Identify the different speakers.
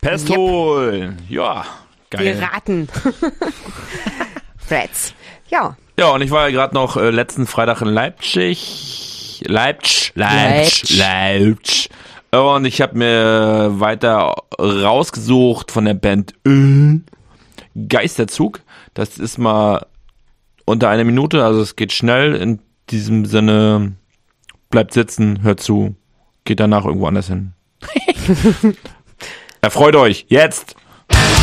Speaker 1: Pestol. Ja, geil.
Speaker 2: Wir raten. Freds. Ja.
Speaker 1: Ja, und ich war ja gerade noch letzten Freitag in Leipzig. Und ich habe mir weiter rausgesucht von der Band Geisterzug. Das ist mal unter 1 Minute, also es geht schnell. In diesem Sinne, bleibt sitzen, hört zu, geht danach irgendwo anders hin. Erfreut euch, jetzt!